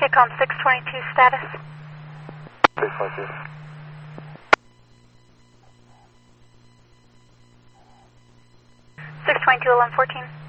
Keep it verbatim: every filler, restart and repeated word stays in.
K-Com six twenty-two status. six twenty-two. six twenty-two, eleven fourteen.